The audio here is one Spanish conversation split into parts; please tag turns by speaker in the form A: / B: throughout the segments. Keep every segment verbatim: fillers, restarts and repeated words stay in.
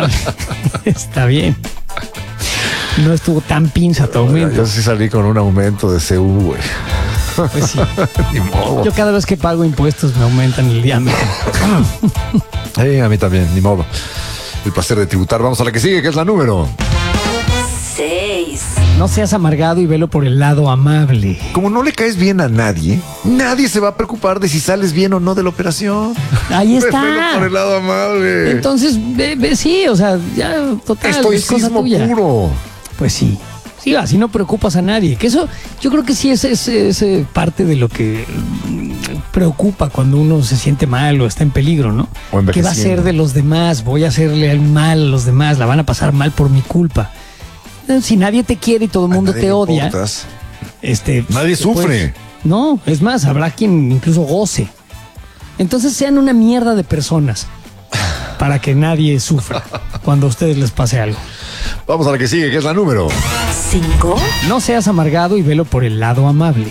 A: amable. Está bien. No estuvo tan pinza tu aumento.
B: Yo sí salí con un aumento de C U, güey.
A: Pues sí.
B: Ni modo.
A: Yo cada vez que pago impuestos me aumentan el diámetro.
B: Eh, a mí también, ni modo. El placer de tributar. Vamos a la que sigue, que es la número
C: seis.
A: No seas amargado y velo por el lado amable.
B: Como no le caes bien a nadie, nadie se va a preocupar de si sales bien o no de la operación.
A: Ahí está.
B: Velo por el lado amable.
A: Entonces, ve, ve, sí, o sea, ya total. es cosa
B: Estoicismo
A: tuya.
B: puro.
A: Pues sí. Sí, así no preocupas a nadie. Que eso, yo creo que sí es, es, es, es parte de lo que preocupa cuando uno se siente mal o está en peligro, ¿no?
B: O
A: ¿Qué va a hacer de los demás? Voy a hacerle el mal a los demás, la van a pasar mal por mi culpa. Si nadie te quiere y todo el mundo te odia,
B: importas.
A: este,
B: Nadie sufre.
A: pues, no, es más, habrá quien incluso goce. Entonces sean una mierda de personas para que nadie sufra cuando a ustedes les pase algo.
B: Vamos a la que sigue, que es la número
C: cinco.
A: No seas amargado y velo por el lado amable.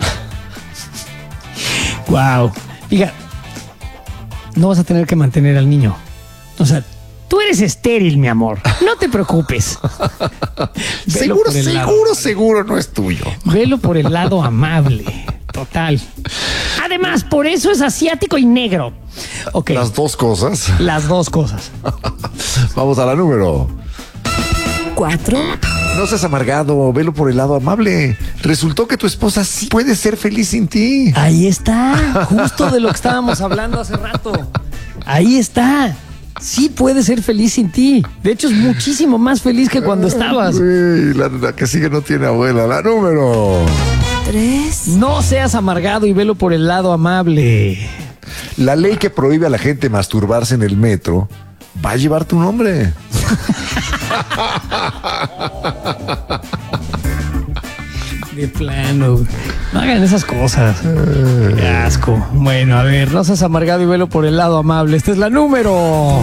A: Wow. Diga, no vas a tener que mantener al niño. O sea, tú eres estéril, mi amor. No te preocupes. Velo
B: Seguro,
A: por el lado
B: seguro,
A: amable.
B: seguro no es tuyo.
A: Velo por el lado amable. Total. Además, por eso es asiático y negro. Ok.
B: Las dos cosas.
A: Las dos cosas.
B: Vamos a la número
C: cuatro.
B: No seas amargado, velo por el lado amable. Resultó que tu esposa sí puede ser feliz sin ti.
A: Ahí está. Justo de lo que estábamos hablando hace rato. Ahí está. Sí puede ser feliz sin ti. De hecho, es muchísimo más feliz que cuando estabas.
B: Uy, la, la que sigue no tiene abuela. La número
C: tres.
A: No seas amargado y velo por el lado amable.
B: La ley que prohíbe a la gente masturbarse en el metro va a llevar tu nombre.
A: De plano. No hagan esas cosas. Qué asco. Bueno, a ver, no seas amargado y velo por el lado amable. Esta es la número.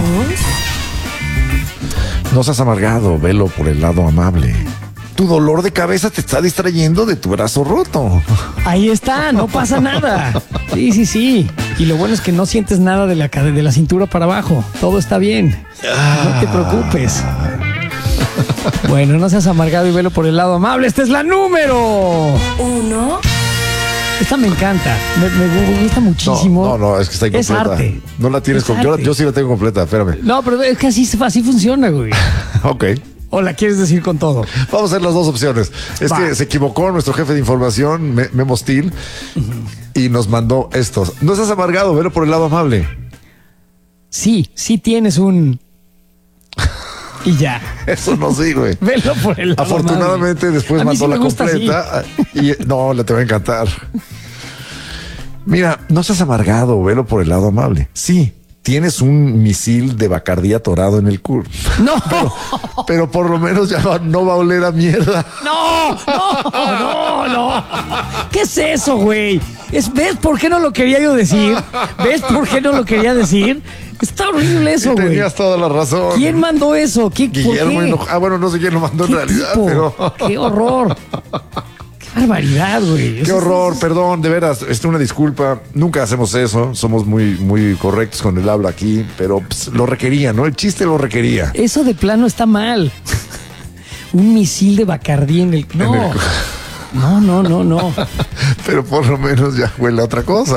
B: No seas amargado, velo por el lado amable. Tu dolor de cabeza te está distrayendo de tu brazo roto.
A: Ahí está, no pasa nada. Sí, sí, sí. Y lo bueno es que no sientes nada de la, cade- de la cintura para abajo. Todo está bien. No te preocupes. Bueno, no seas amargado y velo por el lado amable. Esta es la número
C: uno.
A: Esta me encanta. Me, me gusta muchísimo.
B: No, no, no, es que está incompleta.
A: Es arte.
B: No la tienes
A: Es
B: con... yo,
A: arte.
B: yo sí la tengo completa, espérame.
A: No, pero es que así, así funciona, güey.
B: Ok.
A: ¿O la quieres decir con todo?
B: Vamos a hacer las dos opciones. Es
A: Va.
B: que se equivocó nuestro jefe de información, Me- Memo Steel, y nos mandó estos. No seas amargado, velo por el lado amable.
A: Sí, sí tienes un... Y ya.
B: Eso no sí, güey.
A: Velo por el lado
B: Afortunadamente
A: amable.
B: después
A: A mí
B: mandó
A: sí me
B: la
A: gusta así.
B: completa. Y no, le te va a encantar. Mira, no seas amargado, velo por el lado amable. Sí, tienes un misil de Bacardí atorado en el culo.
A: No,
B: Pero, pero por lo menos ya va- no va a oler a mierda.
A: no, no, no, no. ¿Qué es eso, güey? Es, ¿Ves por qué no lo quería yo decir? ¿Ves por qué no lo quería decir? Está horrible eso,
B: Y
A: güey.
B: tenías toda la razón.
A: ¿Quién mandó eso? ¿Qué, ¿Por
B: Guillermo
A: qué?
B: Hinojo- Ah, bueno, no sé quién lo mandó en
A: ¿Qué
B: realidad,
A: tipo?
B: pero...
A: ¡Qué horror! ¡Qué barbaridad, güey!
B: Qué
A: Eso-
B: horror, perdón, de veras, este, una disculpa. Nunca hacemos eso, somos muy, muy correctos con el habla aquí, pero pues, lo requería, ¿no? El chiste lo requería.
A: Eso de plano está mal. Un misil de Bacardí en el... No,
B: En el-
A: no, no, no, no.
B: Pero por lo menos ya huele a otra cosa.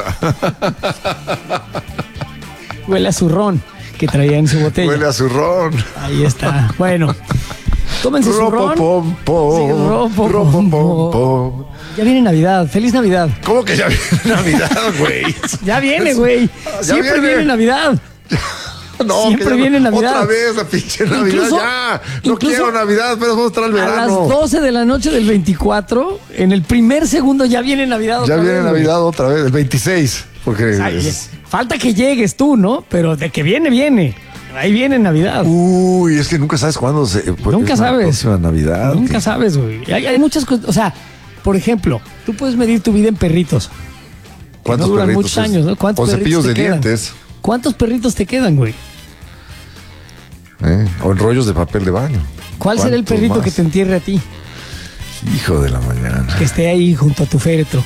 A: Huele a zurrón que traía en su botella.
B: Huele a zurrón.
A: Ahí está. Bueno, tómense su ron.
B: Ropopompo,
A: Sí, ropopompo.
B: ropopompo.
A: Ya viene Navidad. ¡Feliz Navidad!
B: ¿Cómo que ya viene Navidad, güey?
A: Ya viene, güey.
B: Ya
A: Siempre
B: viene.
A: viene Navidad.
B: No,
A: Siempre
B: que ya no-
A: viene Navidad.
B: Otra vez la pinche Navidad,
A: Incluso-
B: ya. No
A: incluso
B: quiero Navidad, pero vamos a estar al
A: A las
B: verano.
A: doce de la noche del veinticuatro, en el primer segundo ya viene Navidad.
B: Ya
A: otra
B: viene
A: vez, güey.
B: Navidad otra vez, el veintiséis. Porque
A: Ay,
B: es-
A: falta que llegues tú, ¿no? Pero de que viene, viene. Ahí viene Navidad.
B: Uy, es que nunca sabes cuándo se. pues,
A: Nunca
B: es la
A: sabes.
B: próxima Navidad.
A: Nunca
B: que-
A: sabes, güey. Hay, hay muchas cosas. O sea, por ejemplo, tú puedes medir tu vida en perritos. Que
B: ¿Cuántos
A: no duran
B: perritos
A: muchos
B: es?
A: años, ¿no? ¿Cuántos
B: O cepillos
A: perritos
B: de
A: te quedan?
B: dientes.
A: ¿Cuántos perritos te quedan, güey?
B: ¿eh? O en rollos de papel de baño.
A: ¿Cuál será el
B: ¿Cuántos
A: perrito
B: más?
A: que te entierre a ti?
B: Hijo de la mañana.
A: Que esté ahí junto a tu féretro.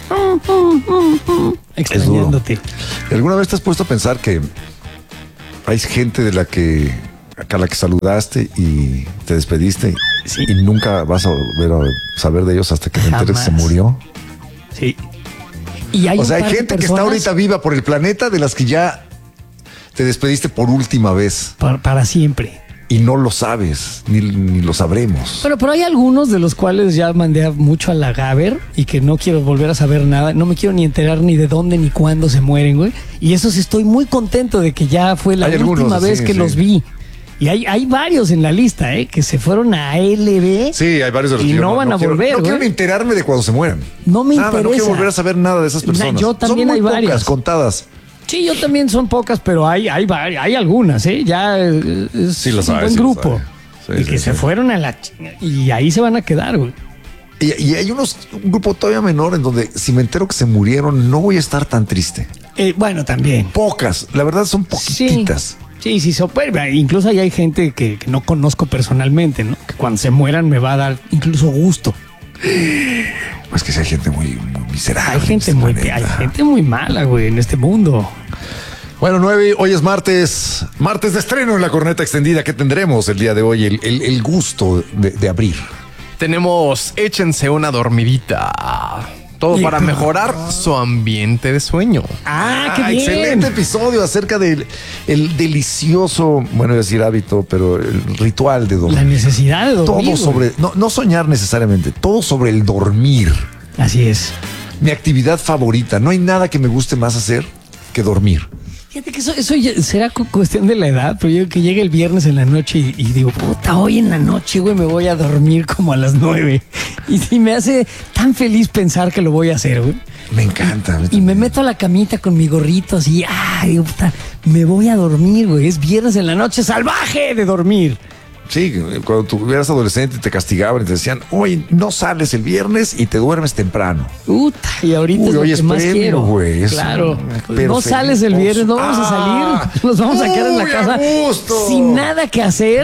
A: Extrañándote.
B: ¿Alguna vez te has puesto a pensar que hay gente de la que a la que saludaste y te despediste
A: Sí.
B: y nunca vas a volver a saber de ellos hasta que te enteres que se
A: Jamás.
B: murió.
A: Sí. Y hay
B: O
A: un
B: sea, hay
A: par de
B: gente que está
A: personas
B: ahorita viva por el planeta de las que ya te despediste por última vez
A: para, para siempre.
B: y no lo sabes, ni, ni lo sabremos.
A: Pero, pero hay algunos de los cuales ya mandé a- mucho a la Gaber y que no quiero volver a saber nada. No me quiero ni enterar ni de dónde ni cuándo se mueren, güey. Y eso sí estoy muy contento de que ya fue la
B: Hay algunos
A: última
B: así,
A: vez que
B: sí.
A: los vi. Y hay, hay varios en la lista, ¿eh? Que se fueron a L B.
B: Sí, hay varios de los
A: Y
B: que yo
A: no van a
B: quiero-
A: volver,
B: No quiero
A: güey.
B: ni enterarme de cuando se mueran.
A: No me
B: Nada, No quiero
A: interesa.
B: volver a saber nada de esas
A: Na-
B: personas.
A: yo también
B: Son muy
A: hay
B: pocas,
A: varias.
B: contadas.
A: Sí, yo también son pocas, pero hay, hay, vari- hay algunas, ¿eh? Ya eh, es
B: Sí las
A: un
B: hay,
A: buen
B: sí las
A: grupo.
B: hay. Sí,
A: y
B: sí,
A: que
B: sí.
A: se fueron a la chinga. Y ahí se van a quedar, güey.
B: Y, y hay unos, un grupo todavía menor en donde si me entero que se murieron, no voy a estar tan triste.
A: Eh, bueno, también.
B: Pocas, la verdad son poquititas.
A: Sí, sí, so- pues, incluso ahí hay gente que, que no conozco personalmente, ¿no? Que cuando se mueran me va a dar incluso gusto.
B: Pues que sí hay gente muy, muy miserable.
A: Hay
B: en
A: gente
B: este
A: muy,
B: planeta.
A: hay gente muy mala, güey, en este mundo.
B: Bueno, nueve, hoy es martes, martes de estreno en la corneta extendida. ¿Qué tendremos el día de hoy? El, el- el gusto de, de abrir.
D: Tenemos Échense una dormidita. Todo
A: Y-
D: para mejorar su ambiente de sueño.
A: Ah, qué bien.
B: Excelente episodio acerca del el delicioso, bueno, iba a decir hábito, pero el ritual de
A: La
B: dormir.
A: necesidad de dormir.
B: Todo
A: güey.
B: sobre, no, no soñar necesariamente, todo sobre el dormir.
A: Así es.
B: Mi actividad favorita. No hay nada que me guste más hacer que dormir.
A: Fíjate que eso, eso ya será cu- cuestión de la edad, pero yo que llegue el viernes en la noche y, y digo, puta, hoy en la noche, güey, me voy a dormir como a las nueve. Y, y me hace tan feliz pensar que lo voy a hacer, güey.
B: Me encanta.
A: Y me meto a la camita con mi gorrito así, ay, digo, puta, me voy a dormir, güey. Es viernes en la noche, salvaje de dormir.
B: Sí, cuando tú eras adolescente te castigaban y te decían, hoy no sales el viernes y te duermes temprano.
A: Puta, y ahorita
B: Uy,
A: es lo
B: hoy
A: que
B: es
A: más
B: premio,
A: quiero.
B: güey, es
A: Claro.
B: un-
A: Pues
B: pero
A: no sales el
B: feliz.
A: viernes, no vamos
B: Ah,
A: a salir. Nos vamos a quedar en la
B: uy, a
A: casa
B: gusto.
A: sin nada que hacer.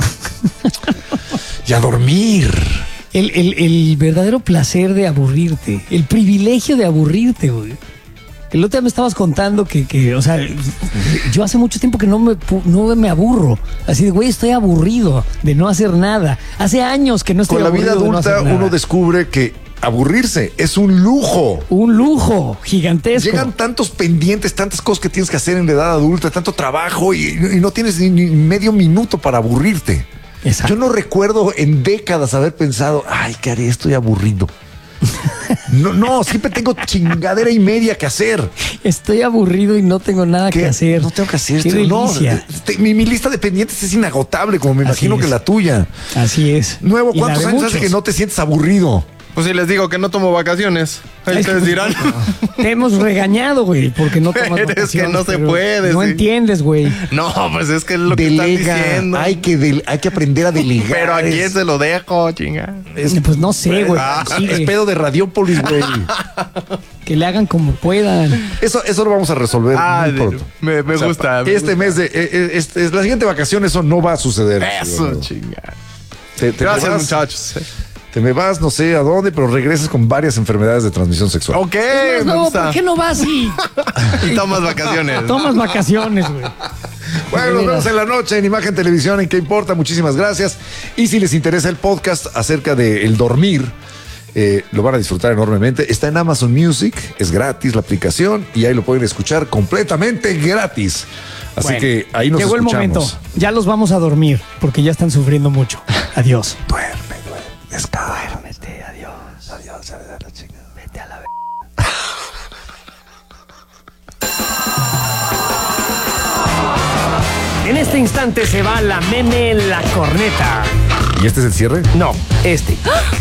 B: Y a dormir.
A: El, el- el verdadero placer de aburrirte, el privilegio de aburrirte, güey. El otro día me estabas contando que, que, o sea, yo hace mucho tiempo que no me, pu- no me aburro. Así de, güey, estoy aburrido de no hacer nada. Hace años que no estoy
B: Con la vida
A: aburrido de no
B: adulta
A: hacer nada.
B: uno descubre que aburrirse es un lujo.
A: Un lujo gigantesco.
B: Llegan tantos pendientes, tantas cosas que tienes que hacer en la edad adulta, tanto trabajo y, y no tienes ni, ni medio minuto para aburrirte.
A: Exacto.
B: Yo no recuerdo en décadas haber pensado, ay, ¿qué haré? Estoy aburrido. No, no, siempre tengo chingadera y media que hacer.
A: Estoy aburrido y no tengo nada
B: ¿Qué?
A: que hacer.
B: No tengo que hacer
A: Qué
B: esto. No,
A: delicia.
B: te- mi, mi lista de pendientes es inagotable, como me
A: Así
B: imagino que
A: es.
B: la tuya.
A: Así es.
B: Nuevo,
A: Y la
B: ¿cuántos
A: de
B: años hace
A: muchos.
B: que no te sientes aburrido?
D: Pues si les digo que no tomo vacaciones, ahí
A: Es que-
D: ustedes dirán.
A: Te hemos regañado, güey, porque no tomas
D: Pero es que
A: vacaciones,
D: no se
A: pero
D: puede,
A: No
D: sí.
A: entiendes, güey.
D: No, pues es que es lo que están
B: Delega.
D: diciendo.
B: Hay que, del- hay que aprender a delegar.
D: Pero a quién
B: Es-
D: se lo dejo, chinga.
B: es-
A: Pues no sé, güey.
D: Ah,
A: Sí,
B: es
A: güey.
B: pedo de Radiópolis, güey.
A: Que le hagan como puedan.
B: Eso, eso lo vamos a resolver
D: Ah,
B: muy
D: de-
B: pronto.
D: me, me
B: O sea,
D: gusta. me
B: Este
D: gusta.
B: mes de. eh, eh, este- la siguiente vacación, eso no va a suceder.
D: Eso, chinga.
B: Te, te
D: Gracias,
B: me vas,
D: muchachos.
B: Te me vas, no sé a dónde, pero regresas con varias enfermedades de transmisión sexual.
D: Ok,
A: Es
D: me
A: nuevo,
D: gusta.
A: ¿por qué no vas y
D: Y tomas vacaciones.
A: tomas vacaciones, güey?
B: Bueno, nos vemos en la noche en Imagen Televisión, en qué importa. Muchísimas gracias. Y si les interesa el podcast acerca de el dormir, eh, lo van a disfrutar enormemente. Está en Amazon Music, es gratis la aplicación y ahí lo pueden escuchar completamente gratis. Así
A: Bueno,
B: que ahí nos
A: llegó
B: escuchamos.
A: el momento. Ya los vamos a dormir porque ya están sufriendo mucho. Adiós.
B: Duerme, duerme, descansa.
A: Duérmete, adiós.
B: Adiós, adiós, la chingada.
A: Vete a la v- En este instante se va la meme en la corneta.
B: ¿Y este es el cierre?
A: No, este.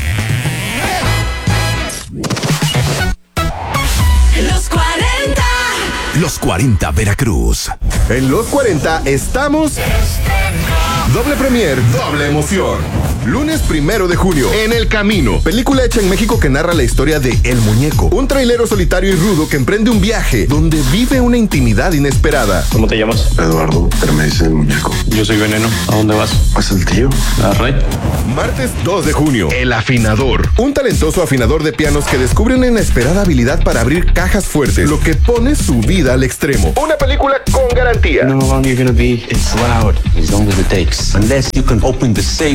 C: Los cuarenta.
E: Los cuarenta Veracruz.
F: En los cuarenta estamos. Doble Premier, doble emoción. Lunes primero de junio, En el Camino, película hecha en México que narra la historia de El Muñeco, un trailero solitario y rudo que emprende un viaje donde vive una intimidad inesperada.
G: ¿Cómo te llamas?
H: Eduardo, pero me dice El Muñeco.
G: Yo soy Veneno. ¿A dónde vas?
H: ¿Vas el tío?
G: A Red.
F: Martes dos de junio, El Afinador, un talentoso afinador de pianos que descubre una inesperada habilidad para abrir cajas fuertes, lo que pone su vida al extremo. Una película con garantía.
I: No long you're gonna be, it's loud, as long as it takes. Unless you can open the safe.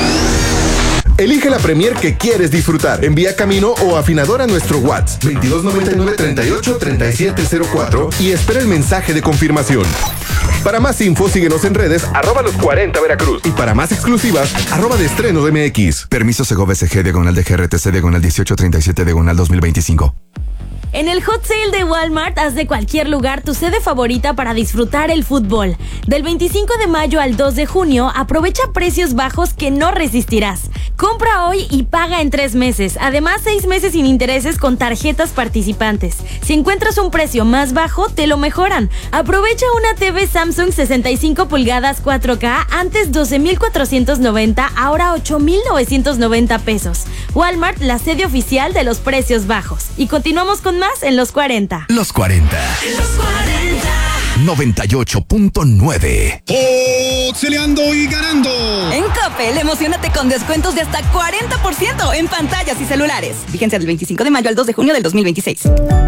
F: Elige la premier que quieres disfrutar. Envía Camino o Afinador a nuestro WhatsApp veintidós noventa y nueve, treinta y ocho, treinta y siete cero cuatro y espera el mensaje de confirmación. Para más info, síguenos en redes, arroba los cuarenta Veracruz. Y para más exclusivas, arroba de estrenos M X.
E: Permiso Segov S G, diagonal de G R T C, diagonal dieciocho treinta y siete, diagonal dos mil veinticinco.
J: En el Hot Sale de Walmart, haz de cualquier lugar tu sede favorita para disfrutar el fútbol. Del veinticinco de mayo al dos de junio, aprovecha precios bajos que no resistirás. Compra hoy y paga en tres meses. Además, seis meses sin intereses con tarjetas participantes. Si encuentras un precio más bajo, te lo mejoran. Aprovecha una T V Samsung sesenta y cinco pulgadas cuatro K, antes doce mil cuatrocientos noventa, ahora ocho mil novecientos noventa pesos. Walmart, la sede oficial de los precios bajos. Y continuamos con más en Los cuarenta.
E: Los cuarenta.
C: Los cuarenta.
E: noventa y ocho punto nueve.
K: Exceleando y ganando.
L: En Coppel, emocionate con descuentos de hasta cuarenta por ciento en pantallas y celulares. Vigencia del veinticinco de mayo al dos de junio del dos mil veintiséis.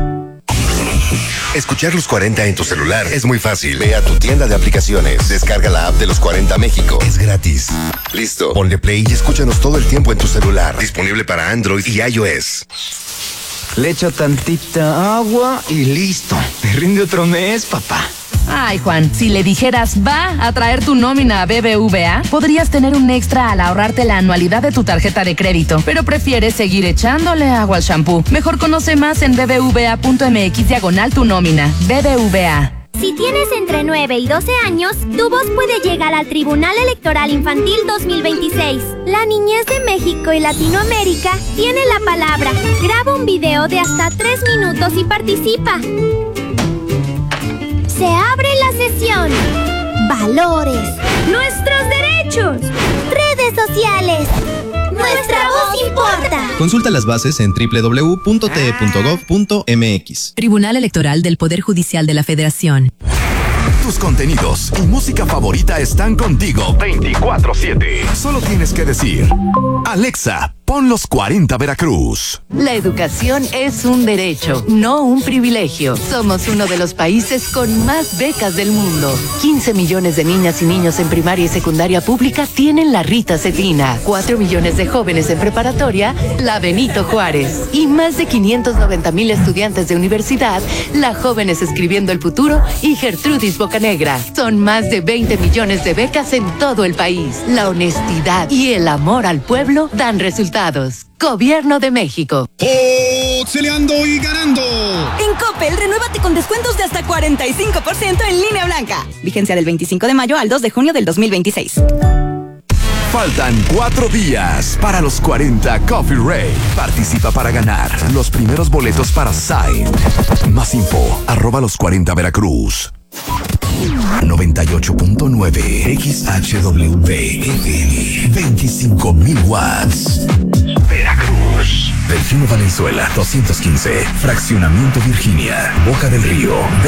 M: Escuchar Los cuarenta en tu celular es muy fácil. Ve a tu tienda de aplicaciones, descarga la app de Los cuarenta México. Es gratis. Listo. Ponle play y escúchanos todo el tiempo en tu celular. Disponible para Android y iOS.
N: Le echo tantita agua y listo. Me rinde otro mes, papá.
O: Ay, Juan, si le dijeras va a traer tu nómina a B B V A, podrías tener un extra al ahorrarte la anualidad de tu tarjeta de crédito, pero prefieres seguir echándole agua al shampoo. Mejor conoce más en bbva.mx diagonal tu nómina. B B V A.
P: Si tienes entre nueve y doce años, tu voz puede llegar al Tribunal Electoral Infantil dos mil veintiséis. La niñez de México y Latinoamérica tiene la palabra. Graba un video de hasta tres minutos y participa. Se abre la sesión. Valores. Nuestros derechos. Redes sociales. Nuestra voz importa.
Q: Consulta las bases en doble u doble u doble u punto t e punto gov punto m x.
R: Tribunal Electoral del Poder Judicial de la Federación.
E: Tus contenidos y música favorita están contigo veinticuatro siete. Solo tienes que decir: Alexa, pon Los cuarenta Veracruz.
O: La educación es un derecho, no un privilegio. Somos uno de los países con más becas del mundo. quince millones de niñas y niños en primaria y secundaria pública tienen la Rita Cetina. cuatro millones de jóvenes en preparatoria, la Benito Juárez. Y más de quinientos noventa mil estudiantes de universidad, la Jóvenes Escribiendo el Futuro y Gertrudis Bocanegra. Son más de veinte millones de becas en todo el país. La honestidad y el amor al pueblo dan resultados. Gobierno de México.
K: Exceleando y ganando.
L: En Coppel, renuévate con descuentos de hasta cuarenta y cinco por ciento en línea blanca. Vigencia del veinticinco de mayo al dos de junio del dos mil veintiséis.
E: Faltan cuatro días para los cuarenta Coffee Rave. Participa para ganar los primeros boletos para Side. Más info, arroba los cuarenta Veracruz. noventa y ocho punto nueve X H W F M, veinticinco mil watts. Veracruz. Delfino Valenzuela, doscientos quince. Fraccionamiento Virginia, Boca del Río.